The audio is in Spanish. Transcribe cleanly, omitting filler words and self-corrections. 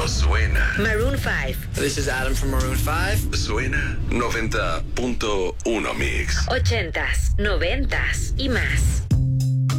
no suena. Maroon 5. This is Adam from Maroon 5. Suena 90.1 Mix. 80s, 90s y más.